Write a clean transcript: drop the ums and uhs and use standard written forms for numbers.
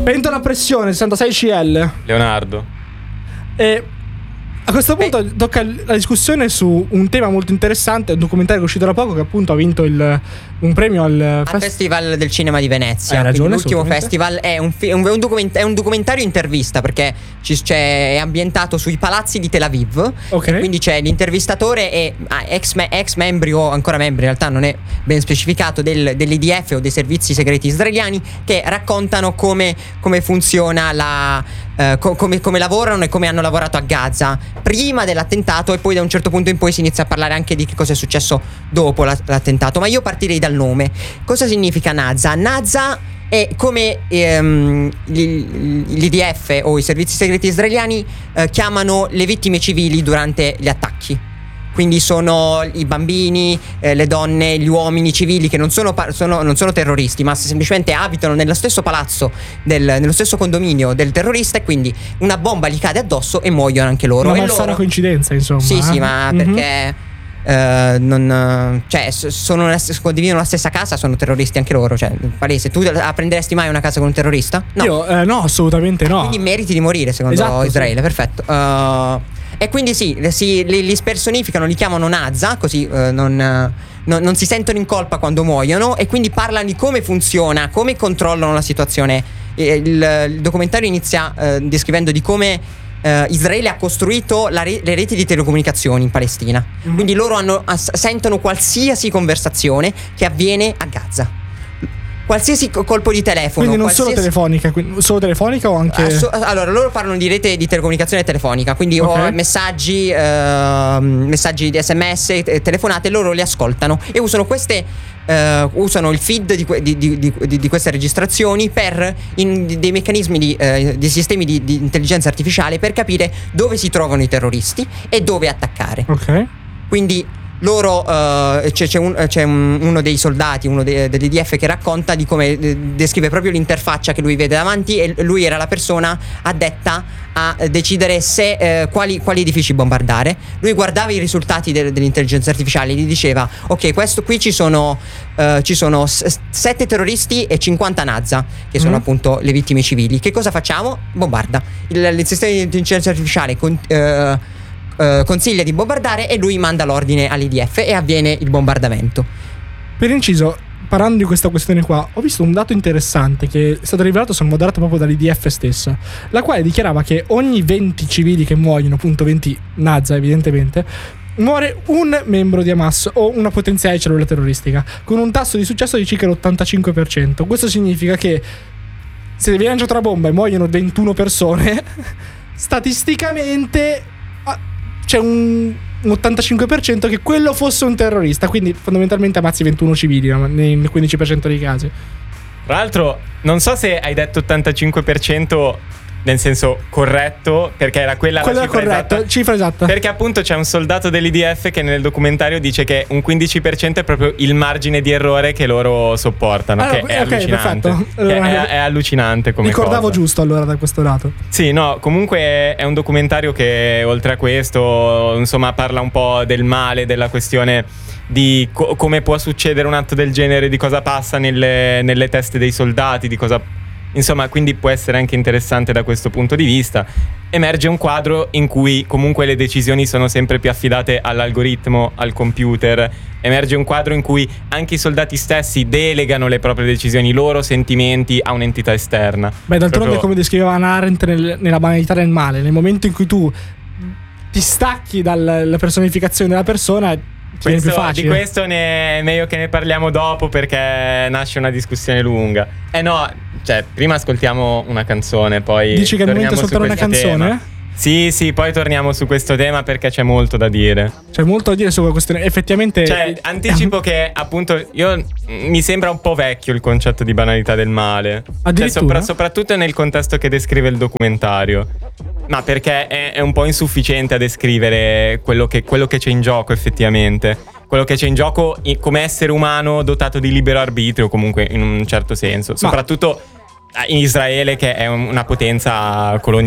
Pentola a pressione 66 CL. Leonardo. E a questo punto tocca la discussione su un tema molto interessante, un documentario che è uscito da poco, che appunto ha vinto un premio al Festival del Cinema di Venezia. Hai ragione, l'ultimo festival è un documentario intervista, perché è ambientato sui palazzi di Tel Aviv. Ok. Quindi c'è l'intervistatore e ex membri o ancora membri, in realtà non è ben specificato, dell'IDF o dei servizi segreti israeliani, che raccontano come funziona come lavorano e come hanno lavorato a Gaza prima dell'attentato, e poi da un certo punto in poi si inizia a parlare anche di che cosa è successo dopo l'attentato. Ma io partirei dal nome. Cosa significa Naza? Naza è come l'IDF o i servizi segreti israeliani chiamano le vittime civili durante gli attacchi. Quindi sono i bambini, le donne, gli uomini civili che non sono terroristi, ma semplicemente abitano nello stesso palazzo, nello stesso condominio del terrorista, e quindi una bomba gli cade addosso e muoiono anche loro. Una malsana coincidenza, insomma. Sì, ma perché condividono la stessa casa, sono terroristi anche loro. Cioè, palese. Tu prenderesti mai una casa con un terrorista? No. Io no, assolutamente no. Quindi meriti di morire, secondo Israele, sì. Perfetto. E quindi li spersonificano, li chiamano Naza, così non si sentono in colpa quando muoiono, e quindi parlano di come funziona, come controllano la situazione. Il documentario inizia descrivendo di come Israele ha costruito le reti di telecomunicazioni in Palestina. Quindi loro sentono qualsiasi conversazione che avviene a Gaza, qualsiasi colpo di telefono. Quindi non solo telefonica, solo telefonica o anche allora loro parlano di rete di telecomunicazione telefonica, quindi o messaggi di SMS, telefonate, loro li ascoltano e usano usano il feed di queste registrazioni per dei meccanismi di sistemi di intelligenza artificiale per capire dove si trovano i terroristi e dove attaccare. Ok. Quindi loro c'è uno dei soldati, uno dell'IDF, che racconta di come descrive proprio l'interfaccia che lui vede davanti, e lui era la persona addetta a decidere quali edifici bombardare. Lui guardava i risultati dell'intelligenza artificiale e gli diceva: ok, questo qui ci sono 7 terroristi e 50 Naza, che sono appunto le vittime civili. Che cosa facciamo? Bombarda. Il sistema di intelligenza artificiale consiglia di bombardare, e lui manda l'ordine all'IDF e avviene il bombardamento. Per inciso, parlando di questa questione qua, ho visto un dato interessante che è stato rivelato, sono moderato proprio dall'IDF stessa, la quale dichiarava che ogni 20 civili che muoiono, appunto 20 Naza evidentemente, muore un membro di Hamas o una potenziale cellula terroristica, con un tasso di successo di circa l'85%. Questo significa che se viene lanciata una bomba e muoiono 21 persone, statisticamente c'è un 85% che quello fosse un terrorista. Quindi fondamentalmente ammazzi 21 civili nel 15% dei casi. Tra l'altro non so se hai detto 85% nel senso corretto, perché era quella la cifra esatta. Perché appunto c'è un soldato dell'IDF che nel documentario dice che un 15% è proprio il margine di errore che loro sopportano, che è allucinante. È allucinante come ricordavo cosa. Giusto allora da questo lato. Sì, no, comunque è un documentario che oltre a questo, insomma, parla un po' del male, della questione di come può succedere un atto del genere, di cosa passa nelle teste dei soldati, di cosa... Insomma, quindi può essere anche interessante da questo punto di vista. Emerge un quadro in cui comunque le decisioni sono sempre più affidate all'algoritmo, al computer. Emerge un quadro in cui anche i soldati stessi delegano le proprie decisioni, i loro sentimenti a un'entità esterna. Beh, d'altronde, come descriveva Hannah Arendt nella banalità del male, nel momento in cui tu ti stacchi dalla personificazione della persona, più facile. Di questo è meglio che ne parliamo dopo, perché nasce una discussione lunga. Cioè, prima ascoltiamo una canzone, poi dici che è il momento di ascoltare una canzone? Tema. Sì, poi torniamo su questo tema perché c'è molto da dire. C'è molto da dire su quella questione, effettivamente. Cioè, anticipo che appunto mi sembra un po' vecchio il concetto di banalità del male. Addirittura? Soprattutto nel contesto che descrive il documentario. Ma perché è un po' insufficiente a descrivere quello che c'è in gioco effettivamente. Quello che c'è in gioco come essere umano dotato di libero arbitrio, comunque in un certo senso. Soprattutto in Israele, che è una potenza coloniale.